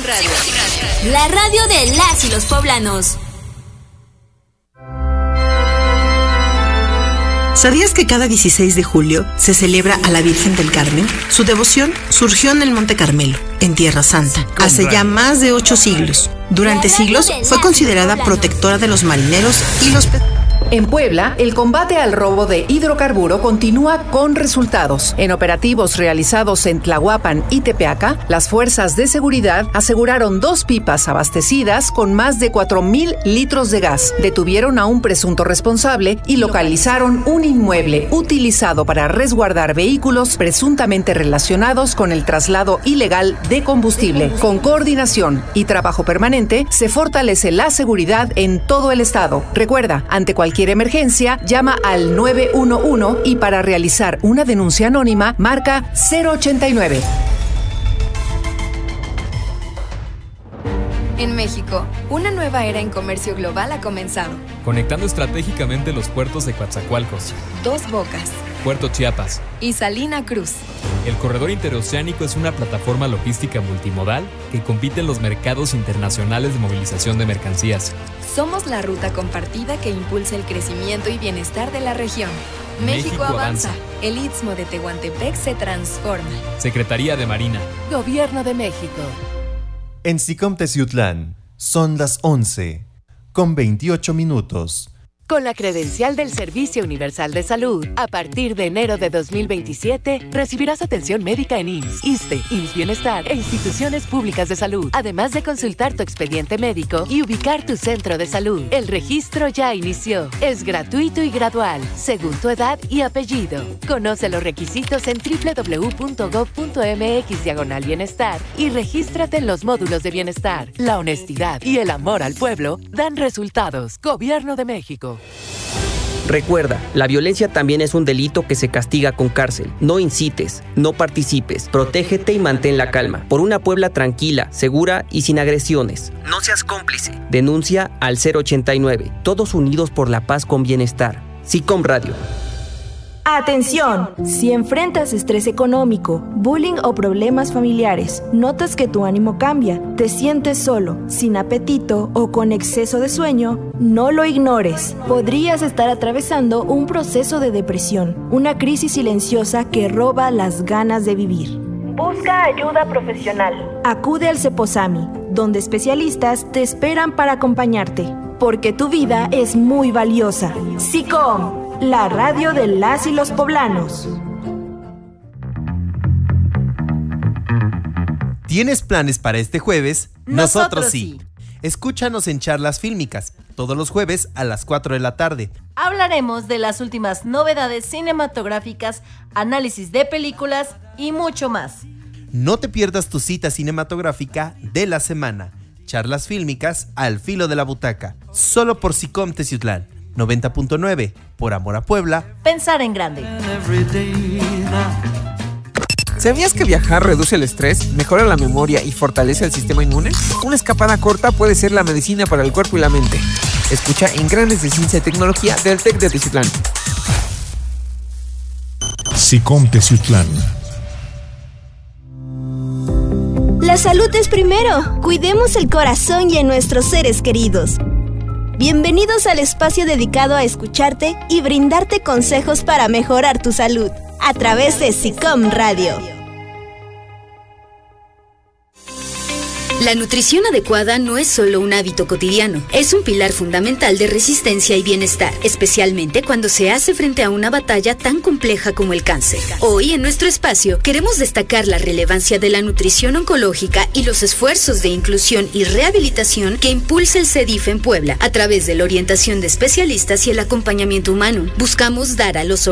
Radio, la radio de las y los poblanos. ¿Sabías que cada 16 de julio se celebra a la Virgen del Carmen? Su devoción surgió en el Monte Carmelo, en Tierra Santa, hace ya más de 8 siglos. Durante siglos fue considerada protectora de los marineros y los pescadores. En Puebla, el combate al robo de hidrocarburo continúa con resultados. En operativos realizados en Tlahuapan y Tepeaca, las fuerzas de seguridad aseguraron 2 pipas abastecidas con más de 4,000 litros de gas. Detuvieron a un presunto responsable y localizaron un inmueble utilizado para resguardar vehículos presuntamente relacionados con el traslado ilegal de combustible. Con coordinación y trabajo permanente, se fortalece la seguridad en todo el estado. Recuerda, ante cualquier emergencia, llama al 911 y para realizar una denuncia anónima, marca 089. En México, una nueva era en comercio global ha comenzado. Conectando estratégicamente los puertos de Coatzacoalcos, Dos Bocas, Puerto Chiapas y Salina Cruz. El corredor interoceánico es una plataforma logística multimodal que compite en los mercados internacionales de movilización de mercancías. Somos la ruta compartida que impulsa el crecimiento y bienestar de la región. México avanza. El Istmo de Tehuantepec se transforma. Secretaría de Marina. Gobierno de México. En SICOM Teciutlán son las 11:28. Con la credencial del Servicio Universal de Salud, a partir de enero de 2027, recibirás atención médica en IMSS, ISSSTE, IMSS Bienestar e instituciones públicas de salud, además de consultar tu expediente médico y ubicar tu centro de salud. El registro ya inició. Es gratuito y gradual, según tu edad y apellido. Conoce los requisitos en www.gov.mx/bienestar y regístrate en los módulos de bienestar. La honestidad y el amor al pueblo dan resultados. Gobierno de México. Recuerda, la violencia también es un delito que se castiga con cárcel. No incites, no participes, protégete y mantén la calma. Por una Puebla tranquila, segura y sin agresiones. No seas cómplice. Denuncia al 089. Todos unidos por la paz con bienestar. SICOM Radio. ¡Atención! Si enfrentas estrés económico, bullying o problemas familiares, notas que tu ánimo cambia, te sientes solo, sin apetito o con exceso de sueño, no lo ignores. Podrías estar atravesando un proceso de depresión, una crisis silenciosa que roba las ganas de vivir. Busca ayuda profesional. Acude al Ceposami, donde especialistas te esperan para acompañarte, porque tu vida es muy valiosa. SICOM, la radio de las y los poblanos. ¿Tienes planes para este jueves? Nosotros sí. Escúchanos en Charlas Fílmicas, todos los jueves a las 4 de la tarde. Hablaremos de las últimas novedades cinematográficas, análisis de películas y mucho más. No te pierdas tu cita cinematográfica de la semana. Charlas Fílmicas al filo de la butaca, solo por SICOM Teciutlán 90.9, por amor a Puebla. Pensar en grande. ¿Sabías que viajar reduce el estrés, mejora la memoria y fortalece el sistema inmune? Una escapada corta puede ser la medicina para el cuerpo y la mente. Escucha en Grandes de Ciencia y Tecnología del TEC de Teciutlán. SICOM Teciutlán. La salud es primero. Cuidemos el corazón y a nuestros seres queridos. Bienvenidos al espacio dedicado a escucharte y brindarte consejos para mejorar tu salud a través de SICOM Radio. La nutrición adecuada no es solo un hábito cotidiano, es un pilar fundamental de resistencia y bienestar, especialmente cuando se hace frente a una batalla tan compleja como el cáncer. Hoy, en nuestro espacio, queremos destacar la relevancia de la nutrición oncológica y los esfuerzos de inclusión y rehabilitación que impulsa el CEDIF en Puebla, a través de la orientación de especialistas y el acompañamiento humano. Buscamos dar a los